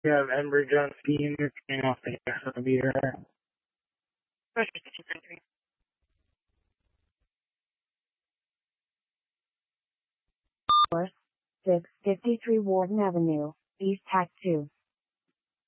You have Ember John Steam coming off the gas on the meter. Roger, 293. 653 Warden Avenue, East Tac 2.